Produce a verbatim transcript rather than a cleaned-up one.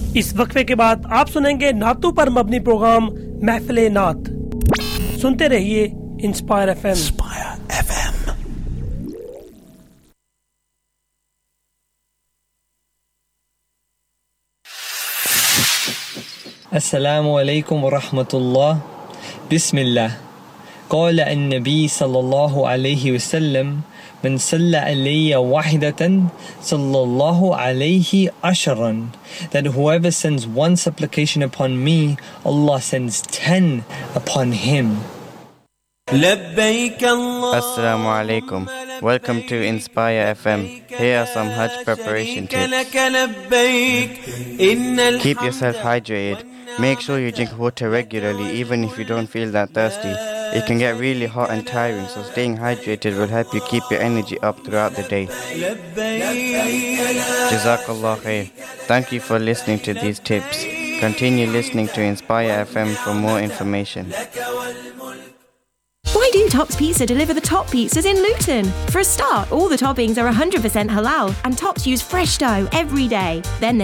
इस वक्फे के बाद आप सुनेंगे नातों पर मबनी प्रोग्राम महफिले नात। सुनते रहिए इंस्पायर एफएम। Inspire FM. अस्सलामु अलैकुम व रहमतुल्लाह। बिस्मिल्लाह। قال النبي صلى الله عليه وسلم من صلى علي واحدة صلى الله عليه عشرا, that whoever sends one supplication upon me, Allah sends ten upon him. Assalamu alaikum. Welcome to Inspire F M. Here are some Hajj preparation tips. Keep yourself hydrated. Make sure you drink water regularly even if you don't feel that thirsty. It can get really hot and tiring, so staying hydrated will help you keep your energy up throughout the day. Jazakallah khair. Thank you for listening to these tips. Continue listening to Inspire F M for more information. Why do Tops Pizza deliver the top pizzas in Luton? For a start, all the toppings are one hundred percent halal and Tops use fresh dough every day. Then